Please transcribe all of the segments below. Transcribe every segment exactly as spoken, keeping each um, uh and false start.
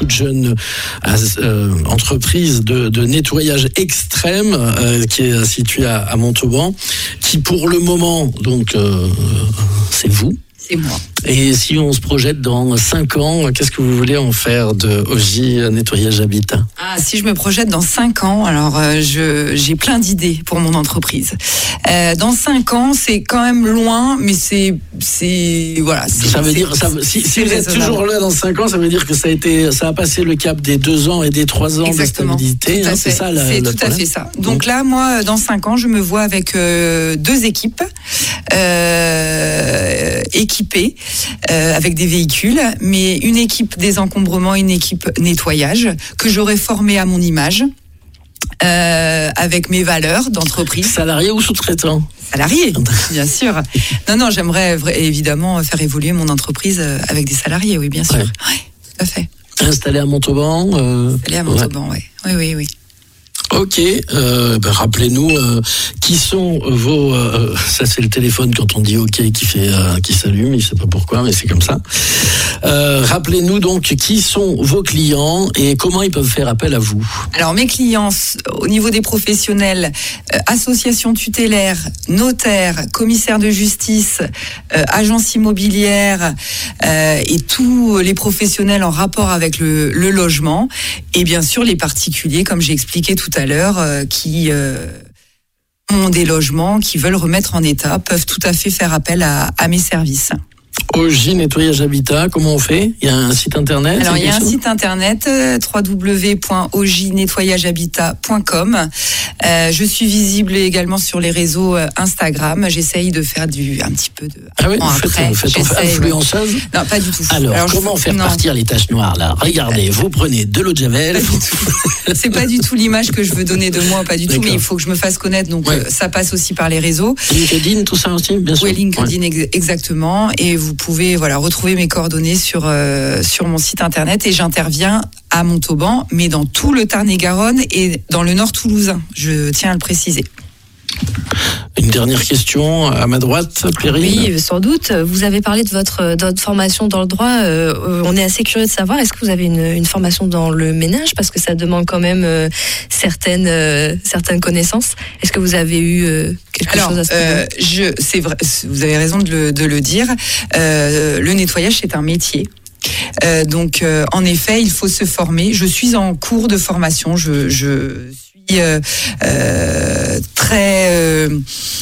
toute jeune euh, entreprise de, de nettoyage extrême euh, qui est située à, à Montauban, qui pour le moment, donc, euh, c'est vous. C'est moi. Et si on se projette dans cinq ans, qu'est-ce que vous voulez en faire de O J Nettoyage Habitat ? Ah, si je me projette dans cinq ans, alors euh, je, j'ai plein d'idées pour mon entreprise. Euh, dans cinq ans, c'est quand même loin, mais c'est, c'est voilà. C'est, ça veut c'est, dire, ça, si, si vous êtes toujours là dans cinq ans, ça veut dire que ça a été, ça a passé le cap des deux ans et des trois ans Exactement. de stabilité. Tout à hein, fait. C'est ça, la, c'est le tout problème. à fait ça. Donc là, moi, dans cinq ans, je me vois avec euh, deux équipes euh, équipées. Euh, avec des véhicules, mais une équipe désencombrement, une équipe nettoyage que j'aurais formée à mon image, euh, avec mes valeurs d'entreprise. Salarié ou sous-traitant ? Salarié, bien sûr. Non, non, j'aimerais évidemment faire évoluer mon entreprise avec des salariés, oui, bien sûr. Ouais. Oui, tout à fait. Installé à Montauban euh... Installé à Montauban, ouais. oui. Oui, oui, oui. Ok, euh, ben rappelez-nous euh, qui sont vos. Euh, ça c'est le téléphone quand on dit OK qui fait, euh, qui s'allume. Je sais pas pourquoi, mais c'est comme ça. Euh, rappelez-nous donc qui sont vos clients et comment ils peuvent faire appel à vous. Alors mes clients, au niveau des professionnels, euh, associations tutélaires, notaires, commissaires de justice, euh, agences immobilières euh, et tous les professionnels en rapport avec le, le logement, et bien sûr les particuliers, comme j'ai expliqué tout à l'heure, euh, qui euh, ont des logements, qui veulent remettre en état, peuvent tout à fait faire appel à, à mes services. O J Nettoyage Habitat, comment on fait ? Il y a un site internet ? Alors il y a un site internet euh, w w w point o j nettoyage habitat point com. Euh, je suis visible également sur les réseaux euh, Instagram. J'essaye de faire du un petit peu de. Ah oui, bon, vous après, faites, faites j'essaye, influenceuse ? ouais. Non, pas du tout. Alors, Alors comment je... faire non. partir les taches noires là ? Regardez, vous prenez de l'eau de javel. C'est pas du tout l'image que je veux donner de moi, pas du D'accord. tout. Mais il faut que je me fasse connaître, donc ouais. euh, ça passe aussi par les réseaux. LinkedIn, tout ça aussi, bien sûr. Oui, LinkedIn ouais. ex- exactement. Et vous pouvez voilà retrouver mes coordonnées sur euh, sur mon site internet, et j'interviens à Montauban, mais dans tout le Tarn-et-Garonne et dans le Nord toulousain. Je tiens à le préciser. Une dernière question à ma droite, Perrine. Oui, sans doute. Vous avez parlé de votre, de votre formation dans le droit. Euh, on est assez curieux de savoir, est-ce que vous avez une, une formation dans le ménage ? Parce que ça demande quand même euh, certaines, euh, certaines connaissances. Est-ce que vous avez eu euh, quelque Alors, chose à ce euh, je, c'est vrai, vous avez raison de le, de le dire. Euh, le nettoyage, c'est un métier. Euh, donc, euh, en effet, il faut se former. Je suis en cours de formation. Je, je suis euh, euh, très... Euh,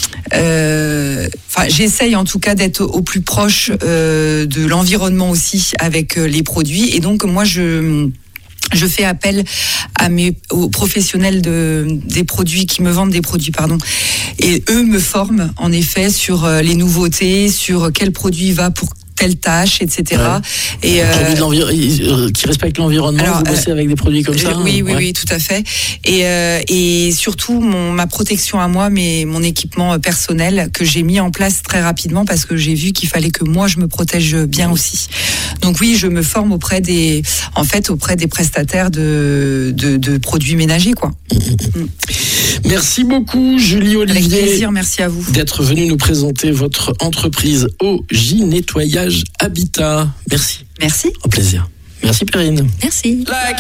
euh, enfin, j'essaye en tout cas d'être au plus proche euh, de l'environnement aussi avec euh, les produits. Et donc, moi, je... Je fais appel à mes aux professionnels de des produits qui me vendent des produits, pardon, et eux me forment en effet sur les nouveautés, sur quel produit va pour telle tâche, et cetera. Ouais. Et euh, qui respectent l'environnement. Alors, vous bossez euh, avec des produits comme ça. Oui, oui, ouais. oui, tout à fait. Et euh, et surtout mon ma protection à moi, mais mon équipement personnel que j'ai mis en place très rapidement parce que j'ai vu qu'il fallait que moi je me protège bien aussi. Donc oui, je me forme auprès des, en fait, auprès des prestataires de de, de produits ménagers, quoi. Mmh. Merci beaucoup, Julie Olivier. Avec plaisir, merci à vous d'être venue nous présenter votre entreprise O J Nettoyage Habitat. Merci. Merci. Au plaisir. Merci, Perrine. Merci. Like